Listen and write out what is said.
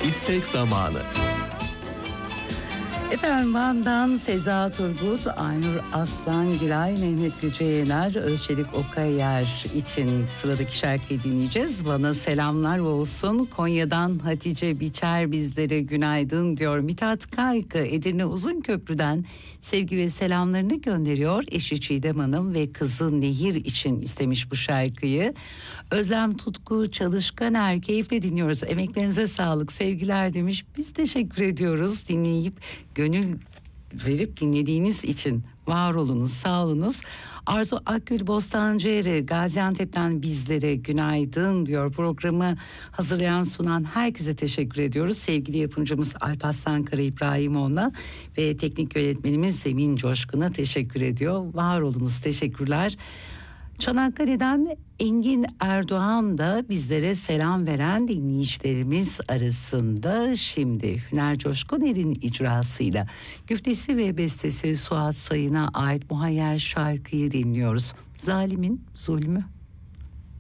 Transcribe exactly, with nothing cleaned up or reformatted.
İstek zamanı. Efendim Van'dan Seza Turgut, Aynur Aslan Giray, Mehmet Gülce Yener, Özçelik Okayer için sıradaki şarkıyı dinleyeceğiz. Van'a selamlar olsun. Konya'dan Hatice Biçer bizlere günaydın diyor. Mithat Kaykı Edirne Uzunköprü'den sevgi ve selamlarını gönderiyor. Eşi Çiğdem Hanım ve kızı Nehir için istemiş bu şarkıyı. Özlem Tutku Çalışkaner, keyifle dinliyoruz. Emeklerinize sağlık, sevgiler demiş. Biz teşekkür ediyoruz dinleyip gönül verip dinlediğiniz için. Var olunuz, sağ olunuz. Arzu Akgül Bostancıeri Gaziantep'ten bizlere günaydın diyor. Programı hazırlayan sunan herkese teşekkür ediyoruz. Sevgili yapımcımız Alparslan Kara İbrahimoğlu'na ve teknik yönetmenimiz Zemin Coşkun'a teşekkür ediyor. Var olunuz, teşekkürler. Çanakkale'den Engin Erdoğan da bizlere selam veren dinleyicilerimiz arasında. Şimdi Hüner Coşkuner'in icrasıyla güftesi ve bestesi Suat Sayın'a ait muhayyer şarkıyı dinliyoruz. Zalimin Zulmü.